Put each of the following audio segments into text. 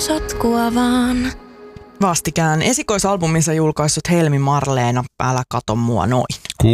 sotkua vaan. Vastikään esikoisalbuminsa julkaissut Helmi Marleena, Älä kato mua noin.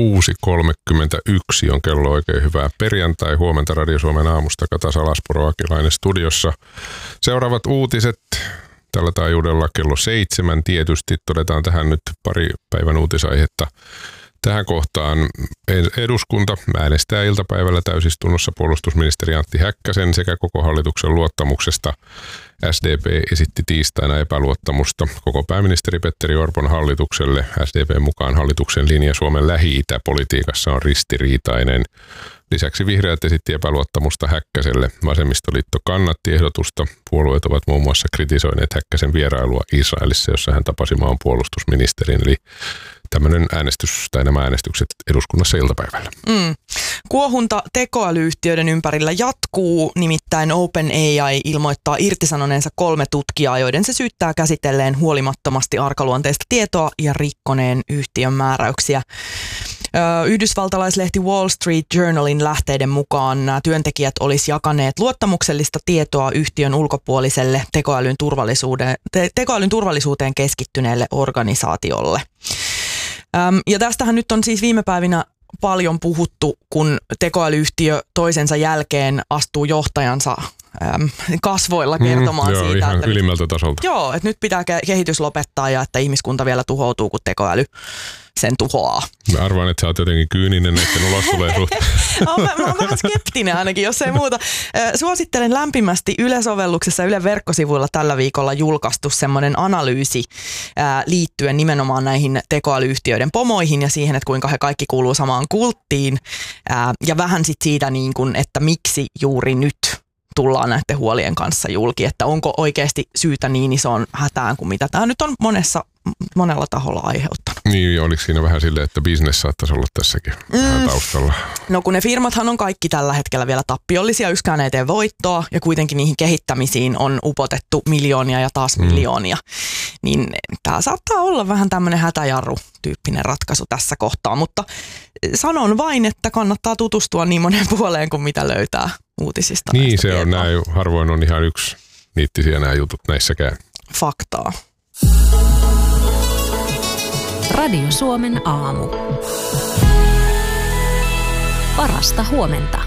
6.31 on kello, oikein hyvää perjantai. Huomenta Radio Suomen aamusta Kata Salaspuro Akilainen studiossa. Seuraavat uutiset tällä taajuudella kello 7 tietysti. Todetaan tähän nyt pari päivän uutisaihetta. Tähän kohtaan eduskunta äänestää iltapäivällä täysistunnossa puolustusministeri Antti Häkkäsen sekä koko hallituksen luottamuksesta. SDP esitti tiistaina epäluottamusta koko pääministeri Petteri Orpon hallitukselle. SDP:n mukaan hallituksen linja Suomen Lähi-itä-politiikassa on ristiriitainen. Lisäksi vihreät esitti epäluottamusta Häkkäselle. Vasemmistoliitto kannatti ehdotusta. Puolueet ovat muun muassa kritisoineet Häkkäsen vierailua Israelissa, jossa hän tapasi maan puolustusministerin. Eli tämmöinen äänestys tai nämä äänestykset eduskunnassa iltapäivällä. Kuohunta tekoälyyhtiöiden ympärillä jatkuu, nimittäin OpenAI ilmoittaa irtisanoneensa 3 tutkijaa, joiden se syyttää käsitelleen huolimattomasti arkaluonteista tietoa ja rikkoneen yhtiön määräyksiä. Yhdysvaltalaislehti Wall Street Journalin lähteiden mukaan nämä työntekijät olisi jakaneet luottamuksellista tietoa yhtiön ulkopuoliselle tekoälyn turvallisuuteen keskittyneelle organisaatiolle. Ja tästähän nyt on siis viime päivinä paljon puhuttu, kun tekoälyyhtiö toisensa jälkeen astuu johtajansa kasvoilla kertomaan siitä, ihan että ylimmältä tasolta. Joo, että nyt pitää kehitys lopettaa ja että ihmiskunta vielä tuhoutuu, kun tekoäly sen tuhoaa. Mä arvaan, että sä oot jotenkin kyyninen näiden ulostuleen suhteen. Mä oon vähän skeptinen ainakin, jos ei muuta. Suosittelen lämpimästi Yle-sovelluksessa Ylen verkkosivuilla tällä viikolla julkaistu semmoinen analyysi liittyen nimenomaan näihin tekoälyyhtiöiden pomoihin ja siihen, että kuinka he kaikki kuuluu samaan kulttiin. Ja vähän sit siitä, niin kun, että miksi juuri nyt tullaan näiden huolien kanssa julki, että onko oikeasti syytä niin isoon hätään kuin mitä tämä nyt on monella taholla aiheuttanut. Niin, oliko siinä vähän silleen, että business saattaisi olla tässäkin vähän taustalla? No kun ne firmathan on kaikki tällä hetkellä vielä tappiollisia, yksikään ei tee voittoa ja kuitenkin niihin kehittämisiin on upotettu miljoonia ja taas miljoonia. Niin tämä saattaa olla vähän tämmöinen hätäjarru-tyyppinen ratkaisu tässä kohtaa, mutta sanon vain, että kannattaa tutustua niin monen puoleen kuin mitä löytää uutisista. Niin, se on näin. Harvoin on ihan yksi niittisiä nämä jutut näissäkään. Faktaa. Radio Suomen aamu. Parasta huomenta.